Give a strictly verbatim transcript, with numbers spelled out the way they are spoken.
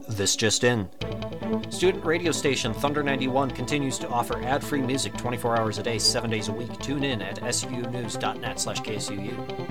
This just in. Student radio station Thunder ninety-one continues to offer ad-free music twenty-four hours a day, seven days a week. Tune in at sunews.net slash KSUU.